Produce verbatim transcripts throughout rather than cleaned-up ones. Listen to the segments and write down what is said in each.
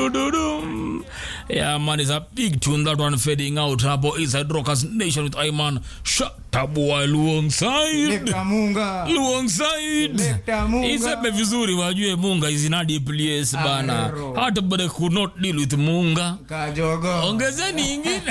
do do do. Yeah, man, it's a big tune that one fading out. About Inside Rockers Nation with Iman Shataboy Luongside. Lekta Munga. Luongside. Lekta Munga. Iseme vizuri wajue Munga is in a deep place bana. Hata bade could not deal with Munga. Kajogo. Ongezeni ingine.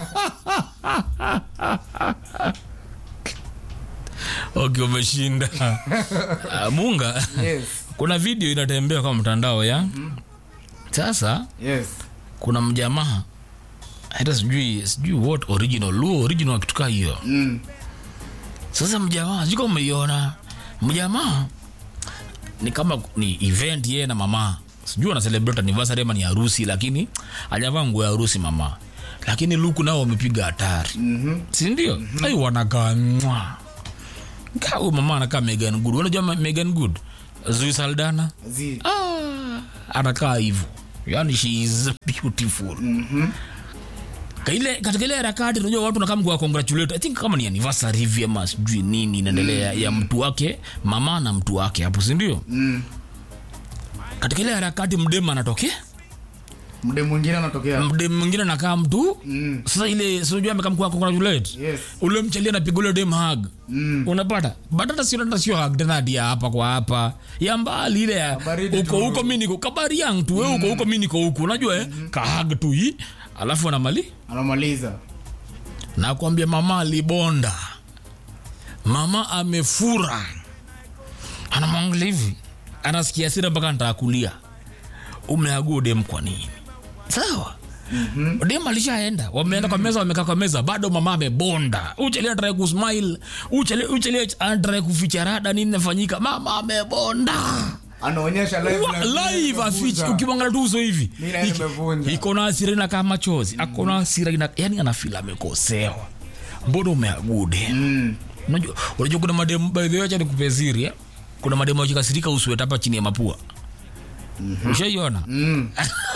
Okay, umeshinda. uh, Munga. Yes. Kuna video inatembea kwa mtandao ya. Mm. Sasa, yes. Kuna mjamaa hata sijui sijui what original Luo original kituka hiyo. Mm. Sasa mjamaa siko umeiona. Mjamaa ni kama ni event yeye na mama. Sijui wana celebrate anniversary ama ni harusi lakini hajavaa nguo ya harusi mama. Lakini Luku nao wamepiga hatari. Mhm. Si ndio? Mm-hmm. Ai wanakaa mwa. Kao mama anakaa Megan Good. Unajua Megan Good? Zui Saldana. Zi. Ah, anakaa hivyo. Yani she is beautiful. Mhm. Kaile katika ile harakati unajua watu wanakaa mkuu congratulate. I think kama ni anniversary hivi ama sijui nini inaendelea mm. ya mtu wake, mama na mtu wake hapo, si ndio? Mm. Katika ile harakati mdema anatokea. Mdema mwingine anatokea. Mdema mwingine anakaa mtu. Mm. Sasa ile sio amekaa mkuu congratulate. Yes. Ule mchalia anapiga ule dem hug. Mm. Unapata? Badala sio ndio sio hug tena dia hapa kwa hapa. Ya mbali ile ya uko huko mimi niko kabari yangu tu wewe uko huko mimi niko huko. Unajua eh? Mm-hmm. Ka hug tu hii. Alafu anamali? Anamaliza. Na kuambia mama alibonda. Mama amefura. Anamwangalia hivi. Anasikia hasira mpaka nitakulia. Umeagua dem kwa nini? Sawa? Mhm. Dem alishaenda. Wameenda mm-hmm. kwa meza wamekaa kwa meza bado mama amebonda. Uchele anataka kusmile. Uchele uchele anataka kuficha rada nini inafanyika. Mama amebonda. Anaonyesha live live afichi ukimwangalia tu uso hivi. Iko na hasira na kama machozi. Ako na hasira ina yani anafeel amekosewa. Mbona umeagude? Mm. Unajua unajua kuna mademu by the way acha nikupe siri eh. Kuna mademu wakikasirika uso hapa chini ya mapua. Mhm. Ushaiona? Mm.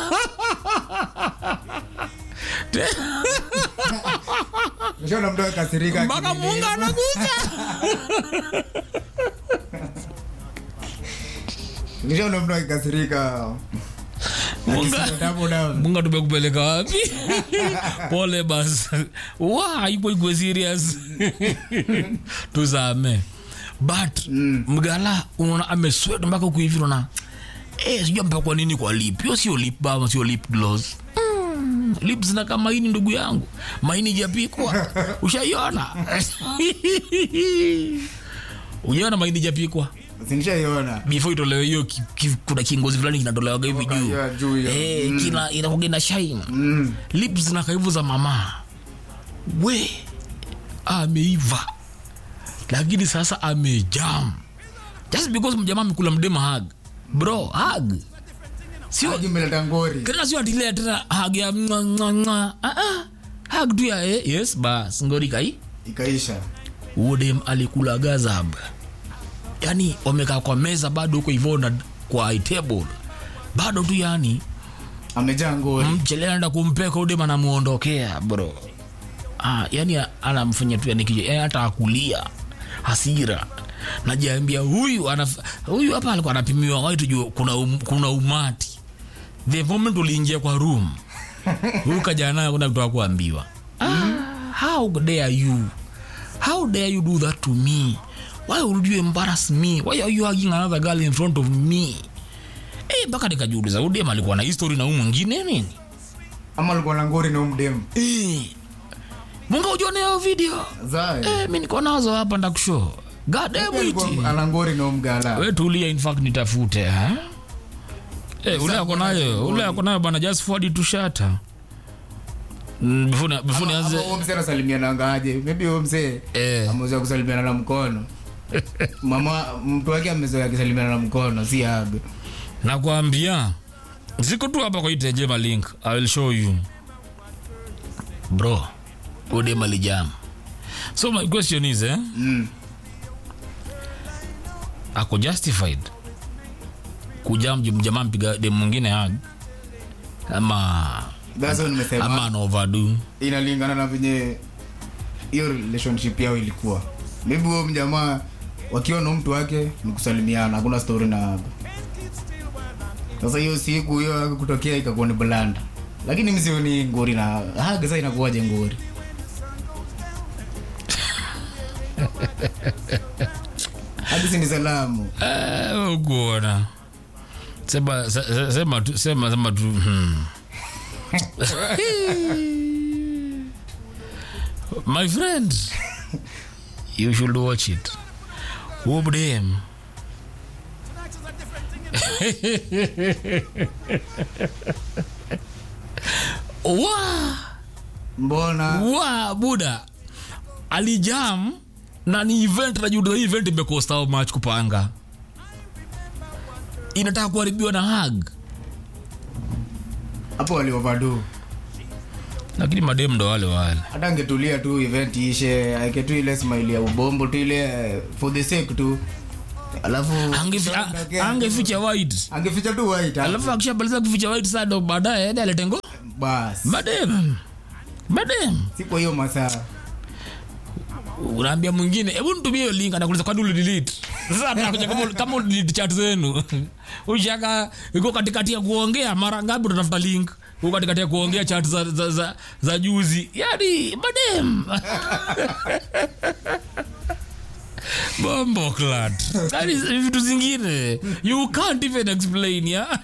Ushona mdogo kasirika. Mbona Munga anakuja? Nijona mdogo kasirika. Munga Munga tumekupeleka wapi? Pole basi. Wa ipo iko serious. Tuzame. But mm. Mgala unaona amesweat mpaka huko hivi unaona eh sijui mpaka kwa nini kwa lip. Hiyo sio lip balm, sio lip gloss. Mm. Lips na kama hii ndugu yangu. Maini japikwa. Ushaiona? Unaona maini japikwa? Sinishaiona. Before itolewe hiyo ki, ki, kuna kingozi fulani kinatolewa hivi juu. Eh mm. kina inakuwa na shine. Mm. Lips na kaivu za mama. We ameiva. Lakini sasa amejam. Just because mjamaa amekula mdema hug. Bro, hug. Sio hug imeleta ngori. Kana sio atilea tena hug ya mwa mwa mwa. Ah ah. Hug tu ya eh, yes bas ngori kai. Ikaisha. Udem alikula gazab. Yani wamekaa kwa meza bado huko hivyo na kwa table. Bado tu yani amejaa ngori. Mchelea anaenda kumpeka udem anamuondokea bro. Ah, yani anamfanya tu yani kije hata akulia. Hasira. Najiambia huyu anaf, huyu hapa alikuwa anapimiwa watu juu kuna um, kuna umati. The moment uliingia kwa room. Huyu kajana kuna mtu akuambiwa. Ah, how dare you? How dare you do that to me? Why would you embarrass me? Why are you hugging another girl in front of me? Eh, mpaka nikajiuliza udem alikuwa na history na huyu mwingine nini? Ama alikuwa na ngori na umdem. Eh. Munga ujione hiyo video. Zai. Eh, mimi niko nazo hapa ndakushow. God damn it. Anangori na umgala. Wewe tulia in fact nitafute ha. Eh, ule ako nayo, ule ako nayo bana just forward to shata. Before before nianze. Hapo mzee anasalimiana ngaje? Maybe huyo mzee eh amezoea kusalimiana na mkono. Mama mtu wake amezoea kusalimiana na mkono, si hug. Nakwambia ziko tu hapa kwa itejema link. I will show you. Bro. Ode malijam. So my question is eh mm. Ako justified kujam jamaa mpiga dem mwingine hag ama That's nimesema ama no overdo. Inalingana na venye hiyo relationship yao ilikuwa. Maybe huyo mjamaa wakiwa na mtu wake ni kusalimiana, hakuna story na Sasa hiyo siku hiyo kutokea ikakuwa ni blanda. Lakini msioni ngori na haga sasa inakuwaje ngori? Hadi ni salamu. Eh, ukoona. Sema sema tu sema sema tu. Hmm. My friend, you should watch it. Whoop them. Wa mbona wa buda alijam na ni event na judo event imekosta how much kupanga, inataka kuharibiwa na hug hapo wali overdo, lakini madem ndo wale wale. Hata angetulia tu event ishe, aiketu ile smile ya ubombo tu ile for the sake tu, alafu angeficha angeficha white angeficha tu white, alafu akishabaliza kuficha white sasa baadaye hadi aletengo bas madem madem si kwa hiyo masaa unaambia mwingine hebu nitumie hiyo link, anakuuliza kwa nini delete. Sasa atakuja kama kama delete chat zenu ushaka iko katikati ya kuongea, mara ngapi utatafuta link uko katikati ya kuongea chat za za, za, za juzi, yani madem bombo clat, yani vitu zingine you can't even explain ya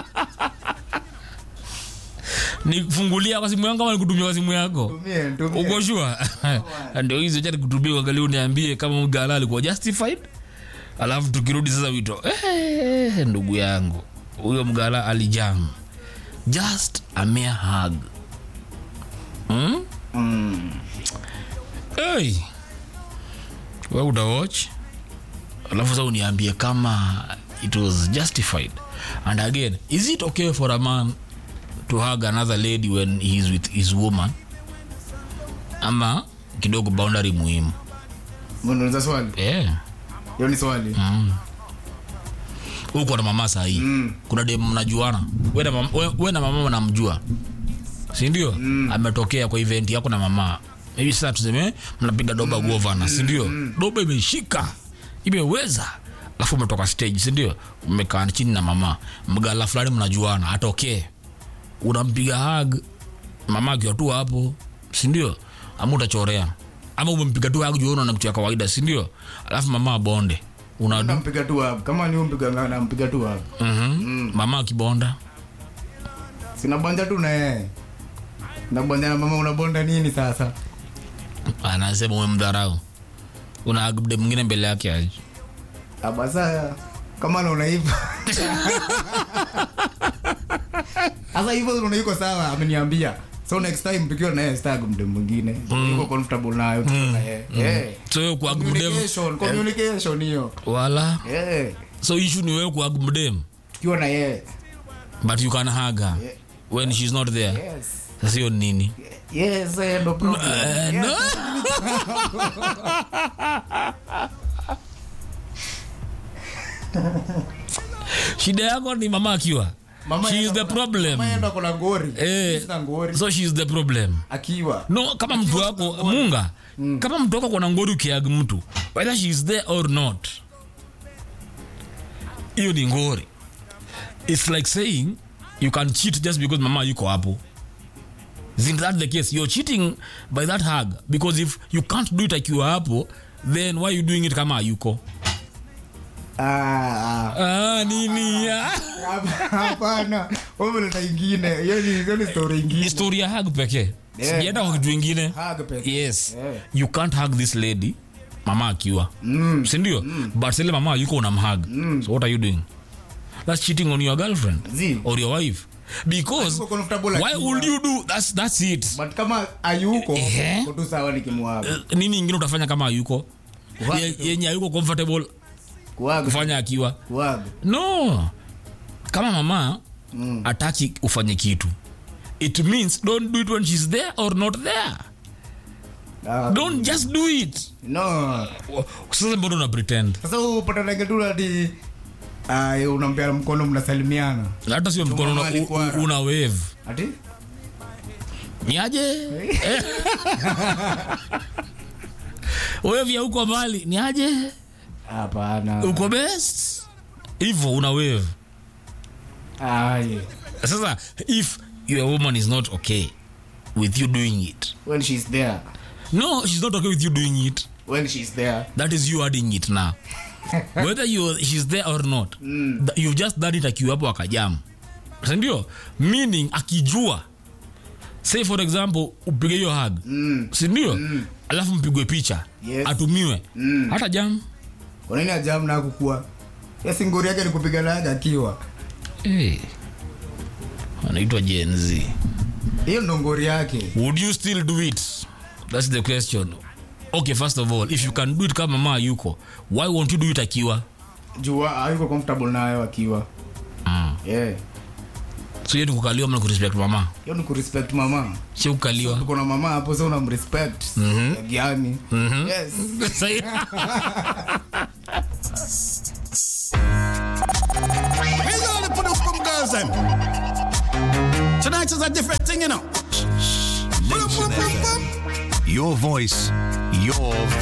nifungulia kwa simu yangu kama nikutumia kwa simu yako. Tumie, tumie. Uko sure? Ndio hizo cha kutumia, angalia uniambie kama mgala alikuwa justified. Alafu tukirudi sasa wito. Eh, ndugu yangu. Huyo mgala alijam. Just a mere hug. Hmm? Mm. Hey. Wewe uta watch? Alafu sasa uniambie kama it was justified. And again, is it okay for a man to hug another lady when he is with his woman? Ama kidogo boundary muhimu. Mbona unza swali? Eh. Hiyo ni swali. Mm. Uko na mama sahi. Mm. Kuna dem mnajuana. Wewe na mama, wewe na mama mnamjua. Si ndio? Mm. Ametokea kwa event yako na mama. Hivi sasa tuseme mnapiga doba mm. governor, si ndio? Mm. Doba imeshika. Imeweza. Alafu umetoka stage, si ndio? Umekaa chini na mama. Mgala fulani mnajuana, atokee. Unampiga hug mama akiwa tu hapo, si ndio? Ama utachorea, ama umempiga tu hug jiona na kitu ya kawaida, si ndio? Alafu mama bonde, unampiga tu hug kama ni umpiga ngana mpiga tu hug. Mhm. Mm. Mama akibonda sina bonda tu na yeye na bonda na mama, unabonda nini sasa? Anasema umemdharau, una hug de mwingine mbele yake aje. Abasa kama na unaiva asa hivyo unaiko sawa, ameniambia. So next time tukiwa na yeye stag mde mwingine mm. yuko comfortable nayo tukiwa na yeye. Mm. Eh. So kwa communication, communication hiyo. Wala. Eh. So issue ni wewe kwa mdem tukiwa na yeye. But you can hug her yeah. when she's not there. Yes. Sasa hiyo nini? Yes, eh, no problem. Uh, yes. No. Shida yako ni mama akiwa. Mama she is the problem. Mama yenda kuna ngori. Eh, ngori. So she is the problem. Akiwa. No, kama mtu wako Munga, mm. kama mtu wako kuna ngori ukiag mtu, whether she is there or not, hiyo ni ngori. It's like saying you can cheat just because mama yuko hapo. Isn't that the case? You're cheating by that hug because if you can't do it like you are hapo, then why are you doing it kama yuko? Ah, ah nini ya? Hapana. Wewe unataka nyingine. Hiyo ni hiyo ni story nyingine. Story ya hug pekee. Sijaenda kwa kitu kingine. Hug pekee. Yes. Yeah. You can't hug this lady mama akiwa. Mm. Si ndio? Mm. But sele mama yuko unamhug. Mm. So what are you doing? That's cheating on your girlfriend Zee. or your wife. Because why would you do that's that's it. But kama ayuko kutu sawa nikimwaga. Uh, nini nyingine utafanya kama ayuko? Yenye ayuko comfortable kuaga kufanya akiwa kuaga. No, kama mama mm. ataki ufanye kitu, it means don't do it when she's there or not there. Uh, don't just do it. No, sasa mbona una pretend? Sasa upata like tu ati ai unampea mkono mnasalimiana, hata sio mkono una, una wave ati niaje wave ya huko mbali niaje. Hapana. Uko best hivyo una wave. Ah, yeah. Sasa if your woman is not okay with you doing it, When she's there. no, she's not okay with you doing it. When she's there. That is you adding it now. Whether you she's there or not, Mm. th- you've just done it akiwa hapo akajam. Sindio? Meaning akijua. Say for example upige hiyo hug. Mm. Sindio? Mm. Alafu mpigwe picha. Yes. Atumiwe. Mm. Hata jam. Kwa nini ajam na kukua? Yesi ngori yake ni kupiga laga akiwa. Eh. Anaitwa Gen Z. Hiyo ndo ngori yake. Would you still do it? That's the question. Okay, first of all, if you can do it kama mama yuko, why won't you do it akiwa? Jua hayuko comfortable nayo akiwa. Mm. Yeah. So yeye ni kukaliwa mna kurespect mama. Hiyo ni kurespect mama. Sio kukaliwa. Tuko na mama hapo sasa unamrespect. Mhm. Yaani. Mhm. Yes. We're gonna put up some girls then. Tonight is a different thing, you know. Nation F M. Your voice, your